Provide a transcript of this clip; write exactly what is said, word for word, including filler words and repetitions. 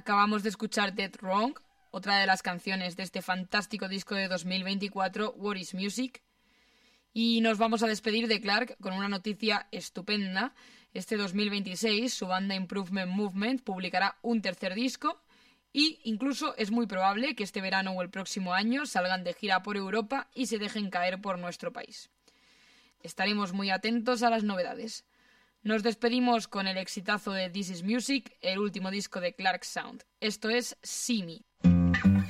Acabamos de escuchar Dead Wrong, otra de las canciones de este fantástico disco de dos mil veinticuatro, What is Music. Y nos vamos a despedir de Clark con una noticia estupenda. Este dos mil veintiséis su banda Improvement Movement publicará un tercer disco y incluso es muy probable que este verano o el próximo año salgan de gira por Europa y se dejen caer por nuestro país. Estaremos muy atentos a las novedades. Nos despedimos con el exitazo de This Is Music, el último disco de Clark Sound. Esto es See Me.